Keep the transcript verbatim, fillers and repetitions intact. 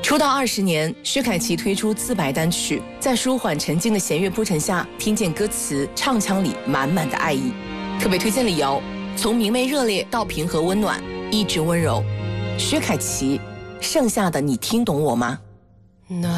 出道二十年，薛凯琪推出自白单曲，在舒缓沉静的弦乐铺陈下，听见歌词唱腔里满满的爱意。特别推荐理由：从明媚热烈到平和温暖，一直温柔。薛凯琪，剩下的你听懂我吗？